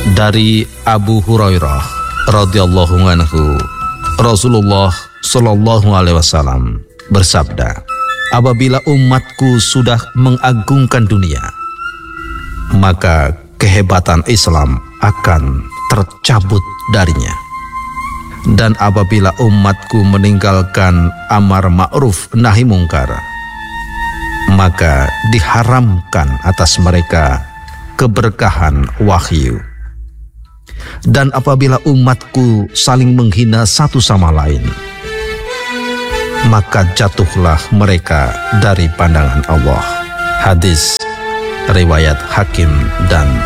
Dari Abu Hurairah radhiyallahu anhu, Rasulullah Shallallahu alaihi wasallam bersabda, apabila umatku sudah mengagungkan dunia, maka kehebatan Islam akan tercabut darinya. Dan apabila umatku meninggalkan amar ma'ruf nahi mungkar, maka diharamkan atas mereka keberkahan wahyu. Dan apabila umatku saling menghina satu sama lain, maka jatuhlah mereka dari pandangan Allah. Hadis riwayat Hakim dan